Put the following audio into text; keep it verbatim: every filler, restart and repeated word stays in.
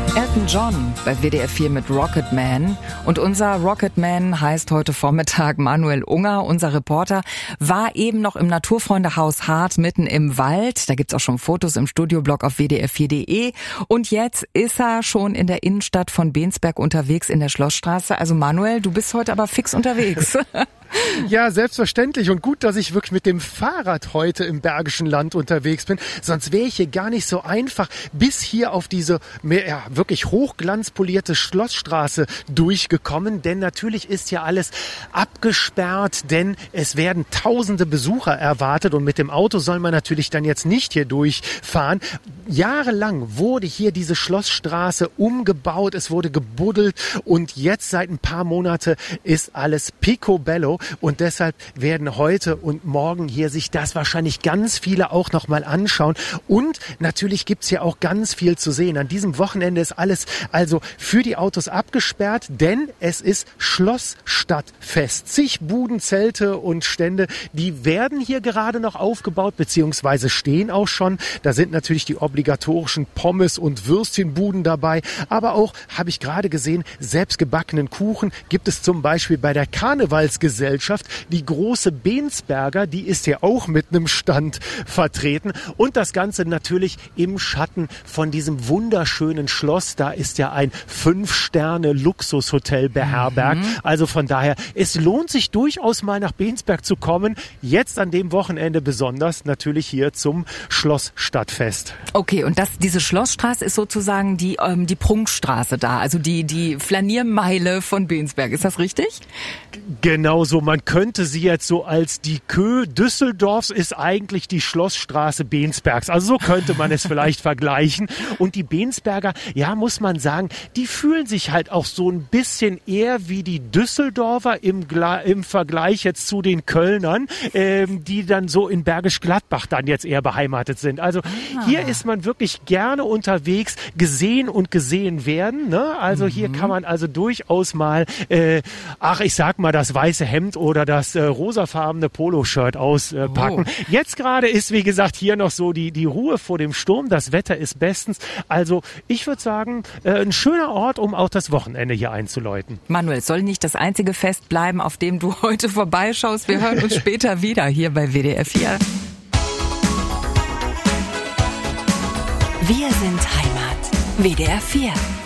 Elton John bei W D R vier mit Rocket Man. Und unser Rocket Man heißt heute Vormittag Manuel Unger. Unser Reporter war eben noch im Naturfreundehaus Hart mitten im Wald. Da gibt's auch schon Fotos im Studioblog auf w d r vier punkt d e. Und jetzt ist er schon in der Innenstadt von Bensberg unterwegs in der Schlossstraße. Also Manuel, du bist heute aber fix unterwegs. Ja, selbstverständlich. Und gut, dass ich wirklich mit dem Fahrrad heute im Bergischen Land unterwegs bin. Sonst wäre ich hier gar nicht so einfach bis hier auf diese ja, wirklich hochglanzpolierte Schlossstraße durchgekommen. Denn natürlich ist ja alles abgesperrt, denn es werden tausende Besucher erwartet. Und mit dem Auto soll man natürlich dann jetzt nicht hier durchfahren. Jahrelang wurde hier diese Schlossstraße umgebaut. Es wurde gebuddelt. Und jetzt seit ein paar Monaten ist alles picobello. Und deshalb werden heute und morgen hier sich das wahrscheinlich ganz viele auch nochmal anschauen. Und natürlich gibt's hier auch ganz viel zu sehen. An diesem Wochenende ist alles also für die Autos abgesperrt, denn es ist Schlossstadtfest. Zig Buden, Zelte und Stände, die werden hier gerade noch aufgebaut, beziehungsweise stehen auch schon. Da sind natürlich die obligatorischen Pommes- und Würstchenbuden dabei. Aber auch, habe ich gerade gesehen, selbstgebackenen Kuchen gibt es zum Beispiel bei der Karnevalsgesellschaft. Die große Bensberger, die ist hier auch mit einem Stand vertreten. Und das Ganze natürlich im Schatten von diesem wunderschönen Schloss. Da ist ja ein Fünf-Sterne-Luxushotel beherbergt. Mhm. Also von daher, es lohnt sich durchaus mal nach Bensberg zu kommen. Jetzt an dem Wochenende besonders natürlich hier zum Schlossstadtfest. Okay, und das, diese Schlossstraße ist sozusagen die, ähm, die Prunkstraße da, also die, die Flaniermeile von Bensberg. Ist das richtig? Genau so. Man könnte sie jetzt so als die Kö Düsseldorfs ist eigentlich die Schlossstraße Bensbergs. Also so könnte man es vielleicht vergleichen. Und die Bensberger, ja, muss man sagen, die fühlen sich halt auch so ein bisschen eher wie die Düsseldorfer im, Gla- im Vergleich jetzt zu den Kölnern, ähm, die dann so in Bergisch Gladbach dann jetzt eher beheimatet sind. Also ah. hier ist man wirklich gerne unterwegs, gesehen und gesehen werden. Ne? Also mhm. hier kann man also durchaus mal, äh, ach, ich sag mal, das weiße Hemd oder das äh, rosafarbene Poloshirt auspacken. Oh. Jetzt gerade ist, wie gesagt, hier noch so die, die Ruhe vor dem Sturm. Das Wetter ist bestens. Also ich würde sagen, äh, ein schöner Ort, um auch das Wochenende hier einzuläuten. Manuel, es soll nicht das einzige Fest bleiben, auf dem du heute vorbeischaust. Wir hören uns später wieder hier bei W D R vier. Wir sind Heimat. W D R vier.